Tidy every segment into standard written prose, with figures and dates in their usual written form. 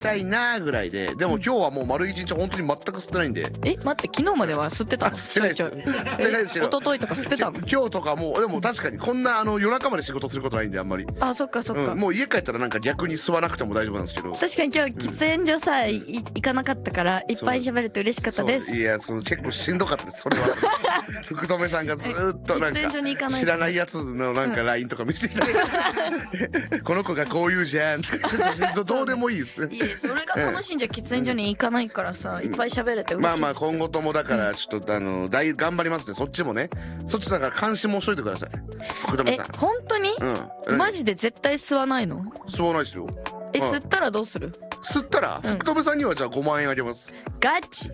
たいなぐらいで、でも今日はもう丸一日本当に全く吸ってないんで。 待って昨日までは吸ってたの？ 吸ってないです。吸ってないですけど。 一昨日とか吸ってたの？ 今日とかもでも確かにこんな夜中まで仕事することないんであんまり。 あ、そっかそっか。 もう家帰ったらなんか逆に吸わなくても大丈夫なんですけど。 確かに今日喫煙所さ行かなかったからいっぱい喋れて嬉しかったです。 いや結構しんどかったですそれは。福留さんがずっとなんか知らないやつのなんか LINE とか見せてきて、この子がこう言うじゃんとどうでもいいですね。 いやそれが楽しいんじゃ喫煙所に行かないからさ、いっぱい喋れて嬉しいです。 まあまあ今後ともだからちょっと頑張りますね。そっちもね、そっちだから監視もしといてください福留さん。 本当に？マジで絶対吸わないの？ 吸わないですよ。 吸ったらどうする？ 吸ったら福留さんにはじゃあ5万円あげます。 ガチ？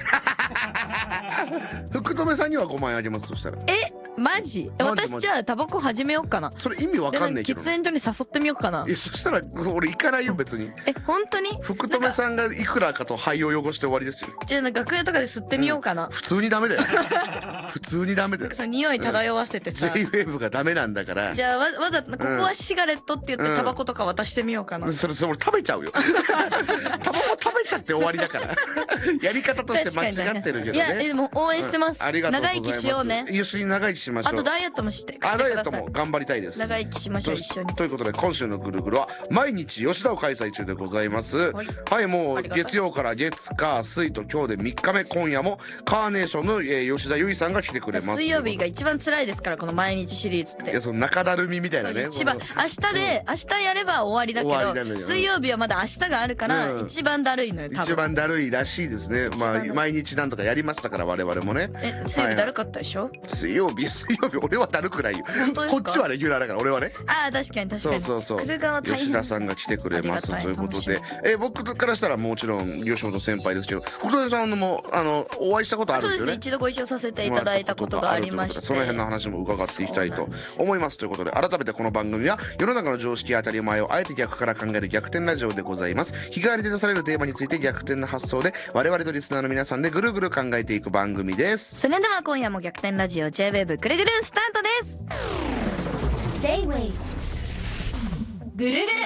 福留さんには5万円あげます。そしたらマジ？私じゃあタバコ始めようかな。 それ意味わかんないけど。 喫煙所に誘ってみようかな。 そしたら俺行かないよ別に。 本当に？ 福留さんがいくらかと肺を汚して終わりですよ。 じゃあ楽屋とかで吸ってみようかな。 普通にダメだよ。普通にダメだよ。 匂い漂わせてさ。 J-WAVE がダメなんだから。 じゃあわざとここはシガレットって言ってタバコとか渡してみようかな。 それ俺食べちゃうよ。タバコ食べちゃって終わりだから。やり方として間違ってるけどね。 いやでも応援してます。 ありがとうございます。 長生きしようね。 一緒に長生きしましょう。 あとダイエットもして。 ダイエットも頑張りたいです。 長生きしましょう一緒に。 ということで今週のぐるぐるは毎日吉田を開催中でございます。はい、もう月曜から月火水と今日で3日目、今夜もカーネーションの吉田優衣さんが来てくれます。 水曜日が一番辛いですからこの毎日シリーズって。 いやその中だるみみたいなね。 一番明日やれば終わりだけど水曜日はまだ明日があるから一番だるいのよ多分。 一番だるいらしいですね。まあ毎日なんとかやりましたから我々もね。 水曜日だるかったでしょ？ 水曜日俺はだるくないよ。 本当ですか？ こっちはレギュラーだから俺はね。 ああ確かに確かに。 そう来る側大変。 吉田さんが来てくれますということで、僕からしたらもちろん吉本先輩ですけど、福留さんもお会いしたことあるんですよね。 そうです。一度ご一緒させていただいたことがありまして、 その辺の話も伺っていきたいと思いますということで、改めてこの番組は世の中の常識や当たり前をあえて逆から考える逆転ラジオでございます。日替わりで出されるテーマについて逆転の発想で我々とリスナーの皆さんでぐるぐる考えていく番組です。 それでは今夜も逆転ラジオ J-WAVE ぐるぐるスタートです。 J-WAVE ぐるぐる